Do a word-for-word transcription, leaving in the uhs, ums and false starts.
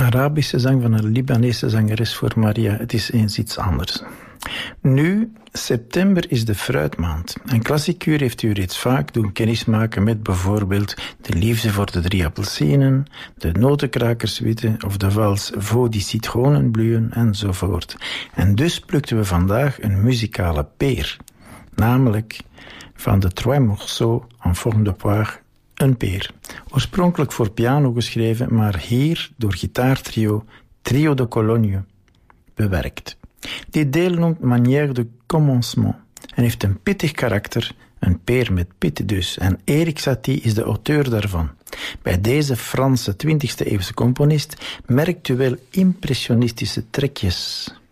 Arabische zang van een Libanese zangeres voor Maria. Het is eens iets anders. Nu, september is de fruitmaand. En Klassieker heeft u reeds vaak doen kennismaken met bijvoorbeeld de liefde voor de drie appelsinen, de notenkrakerswitte of de vals Vaux die citronen bloeien enzovoort. En dus plukten we vandaag een muzikale peer, namelijk van de Trois Morceaux en forme de poire, een peer. Oorspronkelijk voor piano geschreven, maar hier door gitaartrio Trio de Cologne bewerkt. Dit deel noemt Manière de Commencement en heeft een pittig karakter, een peer met pit dus, en Erik Satie is de auteur daarvan. Bij deze Franse twintigste eeuwse componist merkt u wel impressionistische trekjes.